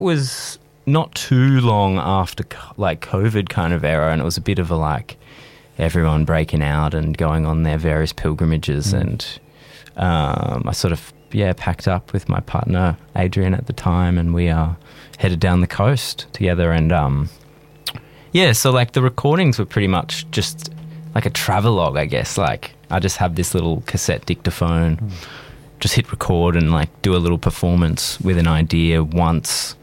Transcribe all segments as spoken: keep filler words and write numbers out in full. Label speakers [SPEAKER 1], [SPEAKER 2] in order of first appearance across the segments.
[SPEAKER 1] was not too long after like COVID kind of era, and it was a bit of a like everyone breaking out and going on their various pilgrimages, mm. and um, I sort of yeah packed up with my partner Adrian at the time, and we uh, headed down the coast together, and um, yeah, so like the recordings were pretty much just like a travelogue, I guess. Like I just have this little cassette dictaphone, mm. just hit record and like do a little performance with an idea once.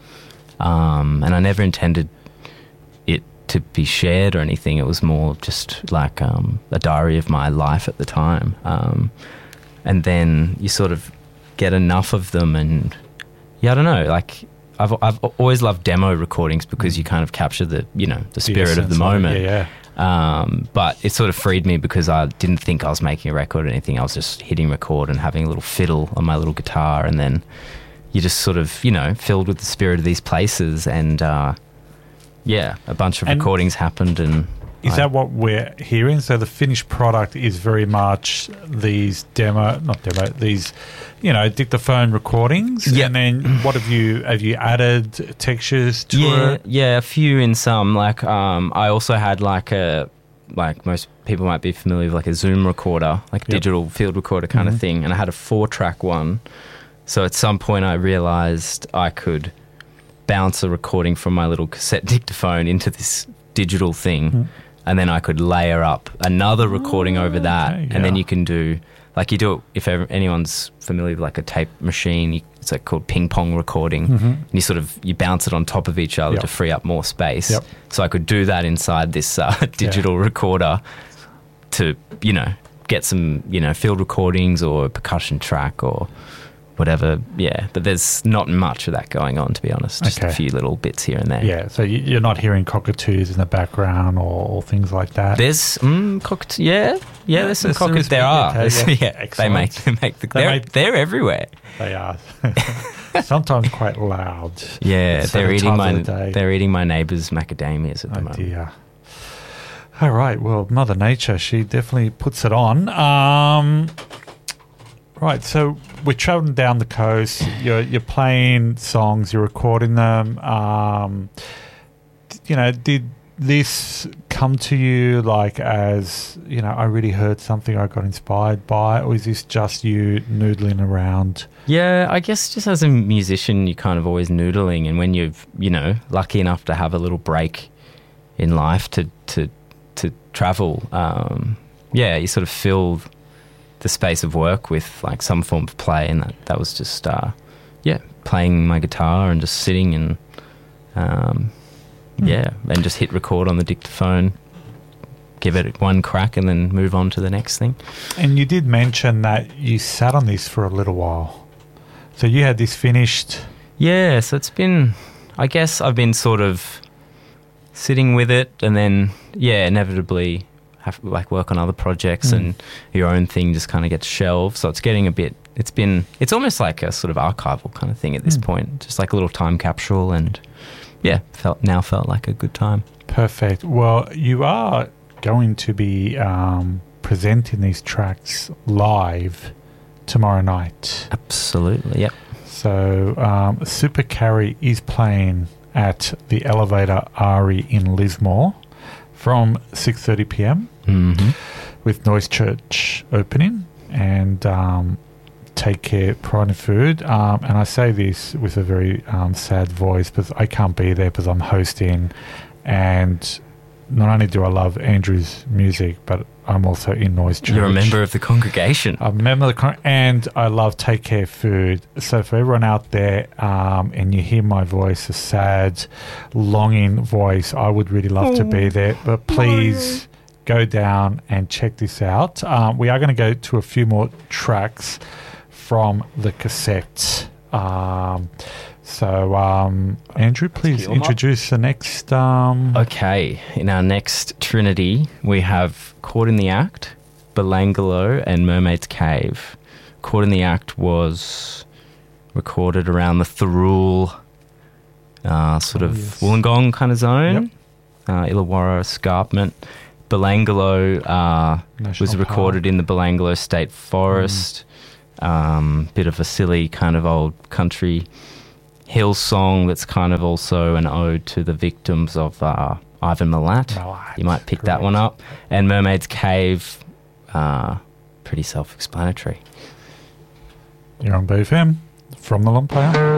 [SPEAKER 1] Um, and I never intended it to be shared or anything. It was more just like um, a diary of my life at the time. Um, and then you sort of get enough of them, and yeah, I don't know. Like I've I've always loved demo recordings because you kind of capture the you know the spirit the of the moment.
[SPEAKER 2] Of it, yeah.
[SPEAKER 1] yeah. Um, but it sort of freed me because I didn't think I was making a record or anything. I was just hitting record and having a little fiddle on my little guitar, and then you just sort of, you know, filled with the spirit of these places, and uh, yeah, a bunch of and recordings happened. And
[SPEAKER 2] is
[SPEAKER 1] I,
[SPEAKER 2] that what we're hearing? So the finished product is very much these demo, not demo, these, you know, dictaphone recordings.
[SPEAKER 1] Yep.
[SPEAKER 2] And then what have you have you added textures to
[SPEAKER 1] yeah,
[SPEAKER 2] it?
[SPEAKER 1] Yeah, a few in some. Like um, I also had like a like most people might be familiar with like a Zoom recorder, like a
[SPEAKER 2] yep.
[SPEAKER 1] digital field recorder kind
[SPEAKER 2] mm-hmm.
[SPEAKER 1] of thing, and I had a four track one. So at some point I realised I could bounce a recording from my little cassette dictaphone into this digital thing, mm. and then I could layer up another recording oh, over that,
[SPEAKER 2] okay, yeah.
[SPEAKER 1] and then you can do, like you do it, if ever, anyone's familiar with like a tape machine, you, it's like called ping pong recording,
[SPEAKER 2] mm-hmm.
[SPEAKER 1] and you sort of, you bounce it on top of each other
[SPEAKER 2] yep.
[SPEAKER 1] to free up more space.
[SPEAKER 2] Yep.
[SPEAKER 1] So I could do that inside this uh, digital yeah. recorder to, you know, get some, you know, field recordings or a percussion track or whatever, yeah. But there's not much of that going on, to be honest. Just
[SPEAKER 2] okay.
[SPEAKER 1] a few little bits here and there.
[SPEAKER 2] Yeah, so you're not hearing cockatoos in the background or, or things like that?
[SPEAKER 1] There's mm, cockatoos, yeah. Yeah, there's some cockatoos. There are.
[SPEAKER 2] Okay,
[SPEAKER 1] yeah, yeah. they make, they make the,
[SPEAKER 2] they
[SPEAKER 1] they're,
[SPEAKER 2] make,
[SPEAKER 1] they're everywhere.
[SPEAKER 2] They are. Sometimes quite loud.
[SPEAKER 1] Yeah, they're eating, my,
[SPEAKER 2] the
[SPEAKER 1] they're eating my neighbour's macadamias at the
[SPEAKER 2] oh
[SPEAKER 1] moment.
[SPEAKER 2] Dear. All right, well, Mother Nature, she definitely puts it on. Um... Right, so we're travelling down the coast. You're you're playing songs. You're recording them. Um, you know, did this come to you like as you know? I really heard something I got inspired by, or is this just you noodling around?
[SPEAKER 1] Yeah, I guess just as a musician, you're kind of always noodling, and when you're you know lucky enough to have a little break in life to to to travel, um, yeah, you sort of fill the space of work with like some form of play, and that, that was just uh, yeah playing my guitar and just sitting and um, mm. yeah and just hit record on the dictaphone, give it one crack and then move on to the next thing.
[SPEAKER 2] And you did mention that you sat on this for a little while, so you had this finished.
[SPEAKER 1] Yeah, so it's been, I guess I've been sort of sitting with it, and then yeah inevitably have like work on other projects, mm. and your own thing just kind of gets shelved. So it's getting a bit, it's been, it's almost like a sort of archival kind of thing at this mm. point, just like a little time capsule, and yeah, felt now felt like a good time.
[SPEAKER 2] Perfect. Well, you are going to be um, presenting these tracks live tomorrow night.
[SPEAKER 1] Absolutely, yep.
[SPEAKER 2] So um, Super Carry is playing at the Elevator Ari in Lismore from six thirty p.m.
[SPEAKER 1] mm-hmm.
[SPEAKER 2] with Noise Church opening, and um, Take Care, Pride and Food. Um, and I say this with a very um, sad voice because I can't be there because I'm hosting, and not only do I love Andrew's music, but I'm also in Noise Church.
[SPEAKER 1] You're a member of the congregation.
[SPEAKER 2] I'm a member of the con- and I love Take Care Food. So for everyone out there, um, and you hear my voice, a sad, longing voice, I would really love oh, to be there. But please go down and check this out. Um, we are going to go to a few more tracks from the cassette. Um, so, um, Andrew, please introduce the next... Um,
[SPEAKER 1] okay, in our next trinity, we have Caught in the Act, Belangolo, and Mermaid's Cave. Caught in the Act was recorded around the Thirroul, uh, sort oh, of yes. Wollongong kind of zone, yep. uh, Illawarra Escarpment. Belangolo uh, was recorded Park. in the Belangolo State Forest. Mm. Um, bit of a silly kind of old country Hillsong that's kind of also an ode to the victims of uh, Ivan Milat.
[SPEAKER 2] Milat,
[SPEAKER 1] You might pick that
[SPEAKER 2] correct.
[SPEAKER 1] one up. And Mermaid's Cave, uh, pretty self-explanatory.
[SPEAKER 2] You're on B F M from the Long Player.